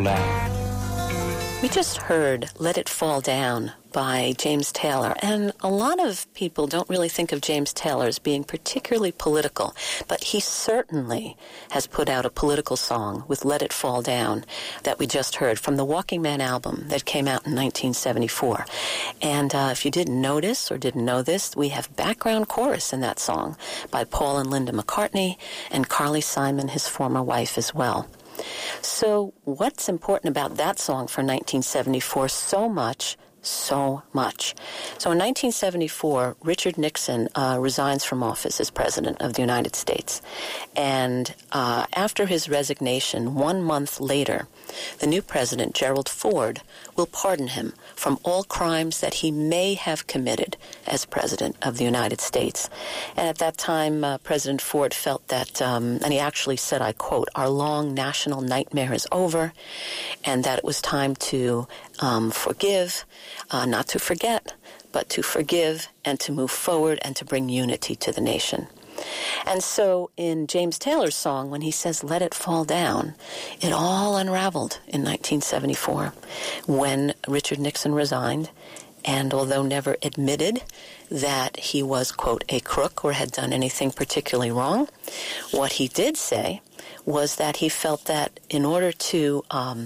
Down. We just heard Let It Fall Down by James Taylor, and a lot of people don't really think of James Taylor as being particularly political, but he certainly has put out a political song with Let It Fall Down that we just heard from the Walking Man album that came out in 1974. And if you didn't notice or didn't know this, we have background chorus in that song by Paul and Linda McCartney and Carly Simon, his former wife, as well. So what's important about that song for 1974? So much. So in 1974, Richard Nixon resigns from office as President of the United States. And after his resignation, 1 month later, the new president, Gerald Ford, will pardon him from all crimes that he may have committed as President of the United States. And at that time, President Ford felt that, and he actually said, I quote, "Our long national nightmare is over," and that it was time to forgive, not to forget, but to forgive and to move forward and to bring unity to the nation. And so in James Taylor's song, when he says, "Let It Fall Down," it all unraveled in 1974 when Richard Nixon resigned. And although never admitted that he was, quote, a crook or had done anything particularly wrong, what he did say was that he felt that in order to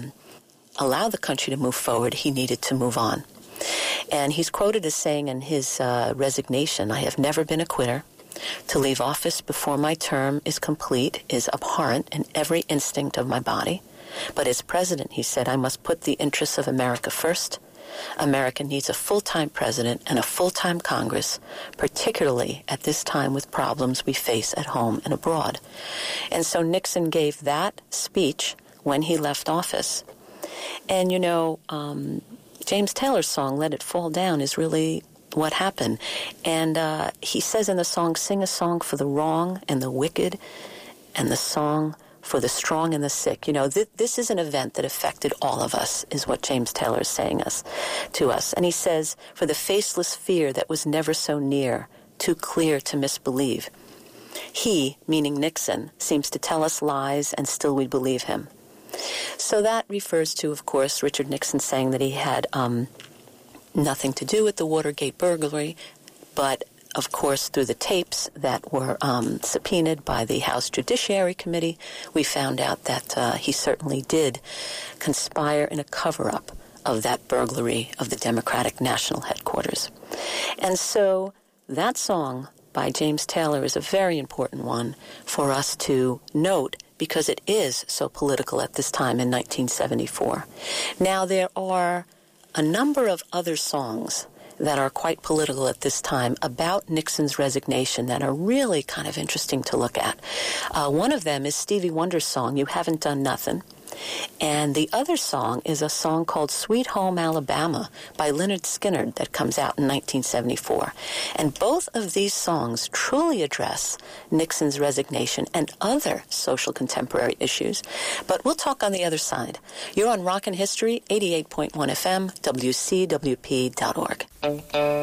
allow the country to move forward, he needed to move on. And he's quoted as saying in his resignation, "I have never been a quitter. To leave office before my term is complete is abhorrent in every instinct of my body. But as president," he said, "I must put the interests of America first. America needs a full-time president and a full-time Congress, particularly at this time with problems we face at home and abroad." And so Nixon gave that speech when he left office. And, you know, James Taylor's song, "Let It Fall Down," is really what happened. And he says in the song, "Sing a song for the wrong and the wicked, and the song for the strong and the sick." You know, this is an event that affected all of us, is what James Taylor is saying to us. And he says, "For the faceless fear that was never so near, too clear to misbelieve. He," meaning Nixon, "seems to tell us lies, and still we believe him." So that refers to, of course, Richard Nixon saying that he had nothing to do with the Watergate burglary, but of course through the tapes that were subpoenaed by the House Judiciary Committee, we found out that he certainly did conspire in a cover-up of that burglary of the Democratic National Headquarters. And so that song by James Taylor is a very important one for us to note, because it is so political at this time in 1974. Now, there are a number of other songs that are quite political at this time about Nixon's resignation that are really kind of interesting to look at. One of them is Stevie Wonder's song, "You Haven't Done Nothing." And the other song is a song called "Sweet Home Alabama" by Lynyrd Skynyrd that comes out in 1974. And both of these songs truly address Nixon's resignation and other social contemporary issues. But we'll talk on the other side. You're on Rockin' History, 88.1 FM, WCWP.org.